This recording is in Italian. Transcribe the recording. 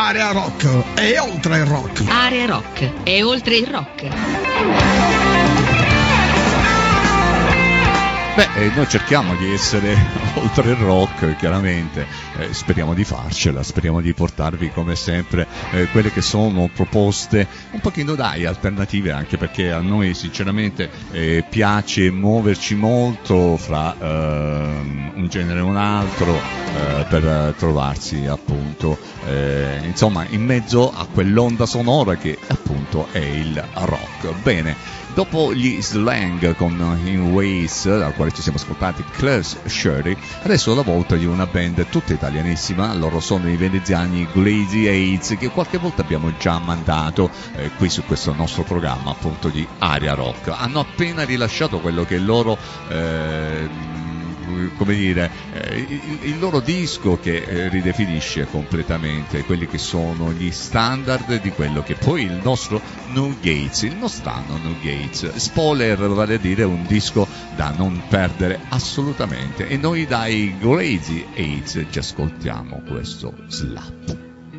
Area Rock è oltre il rock. Area Rock è oltre il rock. Beh, noi cerchiamo di essere oltre il rock, chiaramente, speriamo di farcela, speriamo di portarvi come sempre quelle che sono proposte un pochino alternative, anche perché a noi sinceramente piace muoverci molto fra un genere e un altro per trovarsi appunto insomma in mezzo a quell'onda sonora che appunto è il rock. Bene. Dopo gli Slang con In Ways, dal quale ci siamo ascoltati Class Sherry, adesso è la volta di una band tutta italianissima. Loro sono i veneziani Glazy Aids, che qualche volta abbiamo già mandato qui su questo nostro programma appunto di Area Rock. Hanno appena rilasciato quello che è il loro come dire, il loro disco che ridefinisce completamente quelli che sono gli standard di quello che poi il nostro New Gates, il nostrano New Gates. Spoiler, vale a dire un disco da non perdere assolutamente. E noi dai Glazy Aids ci ascoltiamo questo Slap.